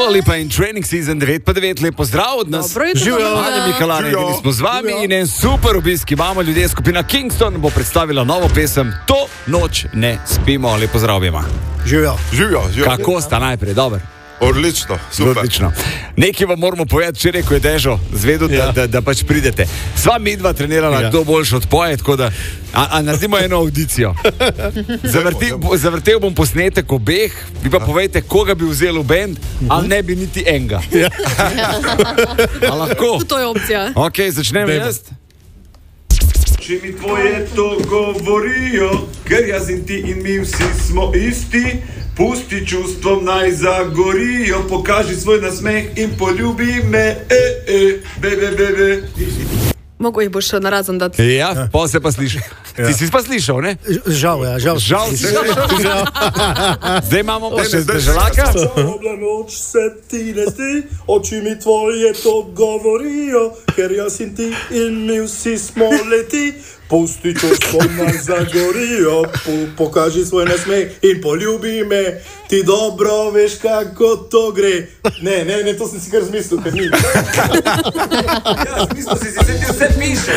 Dua Lipa in Training Season 9:9, lepo zdrav od nas. Živijo. Ane Mikalane, edini smo z vami in en super obisk imamo ljudje. Skupina Kingston bo predstavila novo pesem To noč ne spimo. Lepo zdrav vima. Živijo. Kako sta najprej, dober? Odlično, super. Odlično. Nekaj vam moramo povedati, če rekel je Dežo, zvedel, da pač pridete. Sva midva trenirala, kdo boljši odpoje, tako da naredimo eno audicijo. Zavrtel bom posnetek obeh, vi pa povejte, koga bi vzel v bend, ali ne bi niti enega. A lahko? To je opcija. Ok, začnemo jaz. Če mi tvoje to govorijo, ker jaz in ti in mi vsi smo isti, pusti čustvom naj zagorijo, pokaži svoj nasmeh in poljubi me, bebe. Mogo jih boš narazen dati. Ja, pa se pa sliši. Ti si pa slišal, ne? Žal. Žal si slišal. Zdaj imamo pa še Deželaka. Čarobna noč se ti leti, oči mi tvoje to govorijo, ker jaz in ti in mi vsi smo leti, pusti čustvom naj zagorijo, pokaži svoj nasmeh in poljubi me, ti dobro veš, kako to gre. Ne, to sem si kar zmislil, ker ni. Ja, zmislil si se ti vse piše.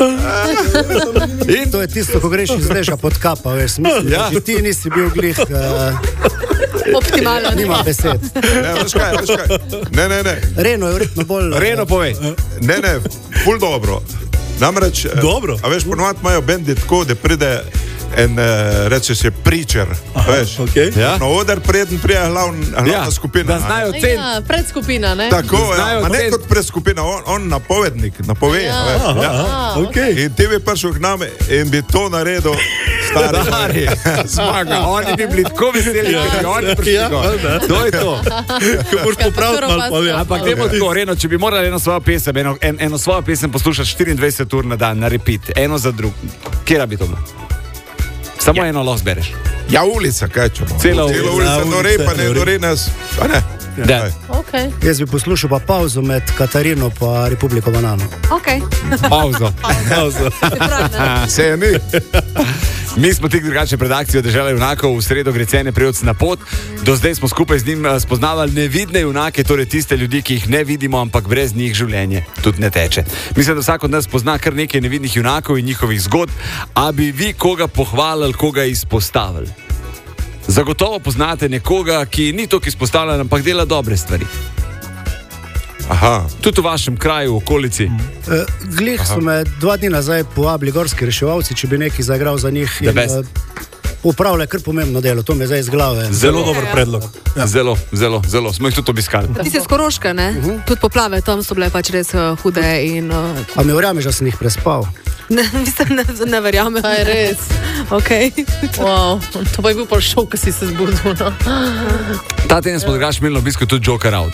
To je tisto, ko greš iz Deža pod kapa, veš, smisel, že ti nisi bil glih, Optimalen. nima besed. Ne, veš kaj. Ne. Reno je verjetno bolj... Reno povej. Ne, ful dobro. Namreč, Dobro. a veš, ponovadi imajo bendi tako, da pride en, reče se, preacher, veš. okej. Ja. Na oder preden prije glavna skupina. Da znajo cen. Ja, predskupina, ne? Tako, znajo ma ne cen- kot predskupina, on napovednik, napove. veš. Okej. In ti bi prišel k nam in bi to naredil stari. Zmaga, oni bi bili tako veseli, ker bi oni prišli gor. To je to. Ko boš popraviti malo pa ja. Ampak dajmo tako, Reno, če bi morali eno svojo pesem poslušati 24 ur na dan, na repeat, eno za drug, kjera bi to bilo? Samo eno lahko zbereš. Ja, ulica, kaj ćemo? Cela ulica, nore pa ne, nore nas. A ne? Da. Okay. Jaz bi poslušal pa pauzo med Katarino pa Republiko Banano. Ok. Pauzo. Se je ni. Mi smo tik drugače pred akcijo Dežela junakov, v sredo gre Cene Prevc na pot. Do zdaj smo skupaj z njim spoznavali nevidne junake, torej tiste ljudi, ki jih ne vidimo, ampak brez njih življenje tudi ne teče. Mislim, da vsak od nas pozna kar nekaj nevidnih junakov in njihovih zgodb, a bi vi koga pohvalili, koga izpostavili? Zagotovo poznate nekoga, ki ni toliko izpostavljen, ampak dela dobre stvari. Aha. Tudi v vašem kraju, v okolici. Glih so me 2 dni nazaj povabili gorski reševalci, če bi nekaj zaigral za njih. The best. Upravlja kar pomembno delo, to me zdaj iz glave. Zelo dober predlog. Zelo. Smo jih tudi obiskali. Ti si z Koroške, ne? Tudi poplave tam so bile pač res hude in... A mi verjameš, da sem jih prespal? Mislim, ne verjamem. Aj, res. Ok. Wow. To pa je bil pa šok, ko si se zbudil. No? Ta teden smo drugače imeli na obisku tudi Joker Out.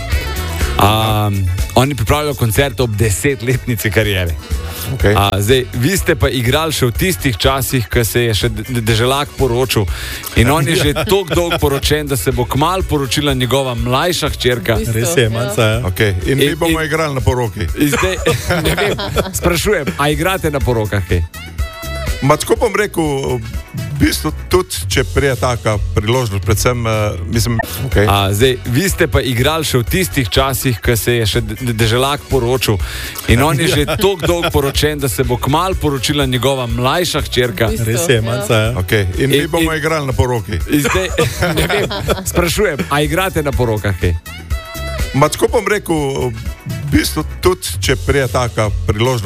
Oni pripravljajo koncert ob 10-letnici kariere. Okay. Zdaj, vi ste pa igrali še v tistih časih, ko se je še Deželak poročil in on je že toliko dolgo poročen, da se bo kmalu poročila njegova mlajša hčerka. Res je, manjca, ja. Okay. In mi bomo igrali na poroki. In zdaj, ne vem, sprašujem, a igrate na porokah kaj? Ma tako bom rekel, v bistvu tudi, če prije taka priložnost, predvsem, mislim, okay. Zdaj, vi ste pa igrali še v tistih časih, ko se je še Deželak poročil in on je že toliko dolgo poročen, da se bo kmalu poročila njegova mlajša hčerka. Res je, manjca, ja. Okay. In mi bomo igrali na poroki. In zdaj, ne vem, sprašujem, a igrate na porokah kaj? Ma tako bom rekel, v bistvu tudi, če prije taka priložnost.